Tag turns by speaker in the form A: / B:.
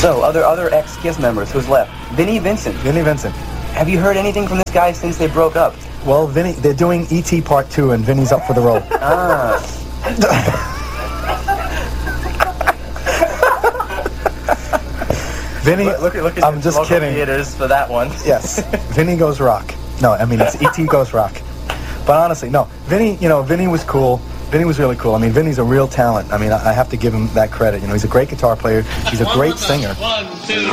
A: So, other ex-Kiss members, who's left? Vinnie Vincent.
B: Vinnie Vincent.
A: Have you heard anything from this guy since they broke up?
B: Well, Vinnie, they're doing E.T. Part 2, and Vinnie's up for the role.
A: Ah.
B: Vinnie,
A: look at
B: I'm just
A: local
B: kidding.
A: theaters for that one.
B: Yes, Vinnie goes rock. No, I mean, it's E.T. goes rock. But honestly, no, Vinnie, Vinnie was cool. Vinnie was really cool. I mean, Vinnie's a real talent. I mean, I have to give him that credit. He's a great guitar player. He's a great singer.
C: 1, 2,